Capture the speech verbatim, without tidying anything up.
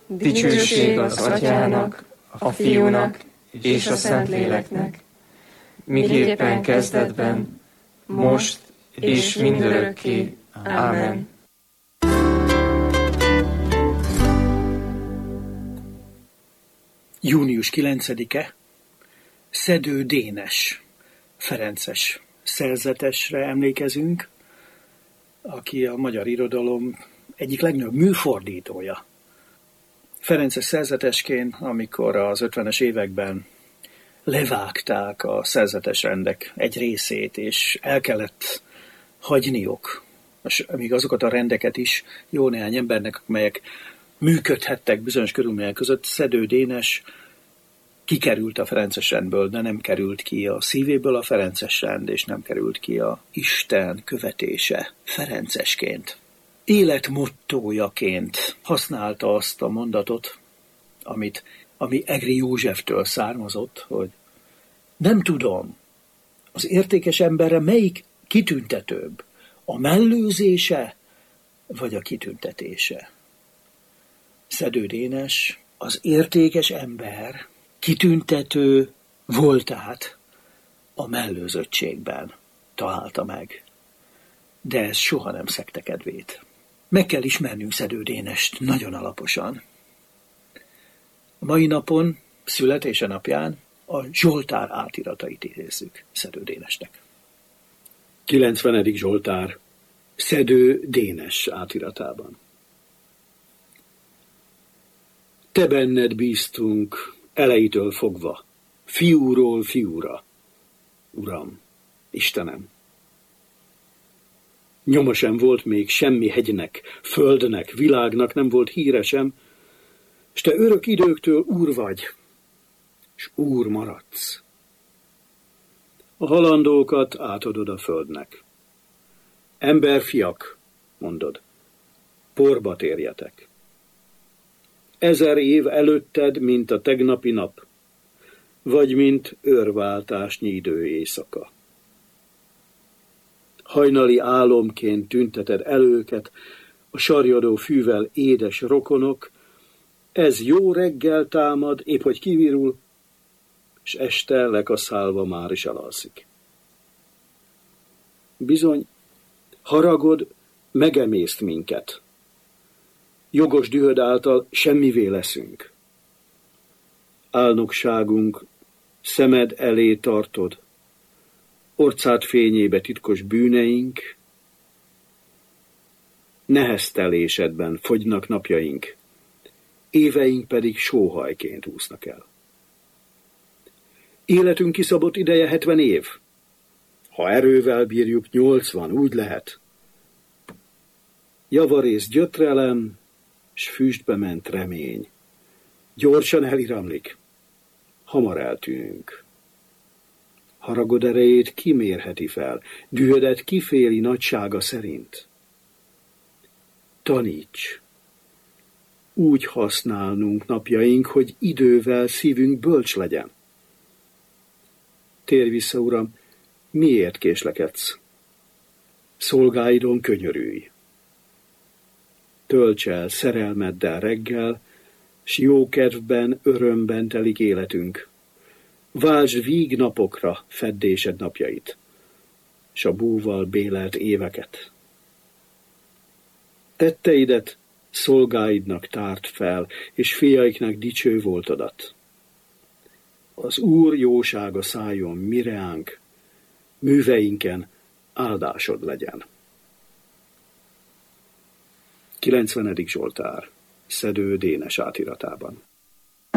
Dicsőség az Atyának, a Fiúnak és a Szentléleknek, miképpen kezdetben, most és mindörökké. Ámen. június kilencedike, Szedő Dénes, ferences szerzetesre emlékezünk, aki a magyar irodalom egyik legnagyobb műfordítója. Ferences szerzetesként, amikor az ötvenes években levágták a szerzetes rendek egy részét, és el kellett hagyniuk, még azokat a rendeket is jó néhány embernek, amelyek működhettek bizonyos körülmények között, Szedő Dénes kikerült a ferences rendből, de nem került ki a szívéből a ferences rend, és nem került ki a Isten követése ferencesként. Életmottójaként használta azt a mondatot, amit, ami Egri Józseftől származott, hogy nem tudom, az értékes emberre melyik kitüntetőbb, a mellőzése vagy a kitüntetése. Szedő Dénes az értékes ember kitüntető voltát a mellőzöttségben találta meg, de ez soha nem szegte kedvét. Meg kell ismernünk Szedő Dénest nagyon alaposan. A mai napon, születése napján a Zsoltár átiratait idézzük Szedő Dénesnek. kilencvenedik Zsoltár Szedő Dénes átiratában. Te benned bíztunk elejétől fogva, fiúról fiúra. Uram, Istenem! Nyoma sem volt még semmi hegynek, földnek, világnak nem volt híre sem, s te örök időktől úr vagy, s úr maradsz. A halandókat átadod a földnek. Emberfiak, mondod, porba térjetek. Ezer év előtted, mint a tegnapi nap, vagy mint őrváltásnyi idő éjszaka. Hajnali álomként tünteted előket, a sarjadó fűvel édes rokonok, ez jó reggel támad, épp hogy kivirul, s este lekaszálva már is elalszik. Bizony, haragod megemészt minket. Jogos dühöd által semmivé leszünk. Álnokságunk szemed elé tartod, orcád fényébe titkos bűneink, neheztelésedben fogynak napjaink, éveink pedig sóhajként úsznak el. Életünk kiszabott ideje hetven év. Ha erővel bírjuk, nyolcvan, úgy lehet. Javarész gyötrelem, s füstbe ment remény. Gyorsan eliramlik, hamar eltűnünk. Haragod erejét ki mérheti fel, dühödet kiféli nagysága szerint. Taníts, úgy használnunk napjaink, hogy idővel szívünk bölcs legyen. Térj vissza, Uram, miért késlekedsz? Szolgáidon könyörülj. Tölts el szerelmeddel reggel, s jókedvben, örömben telik életünk. Váltsd víg napokra feddésed napjait, s a búval bélelt éveket. Tetteidet szolgáidnak tárt fel, és fiaiknak dicső voltodat. Az Úr jósága szálljon mi reánk, műveinken áldásod legyen. kilencvenedik Zsoltár Szedő Dénes átiratában.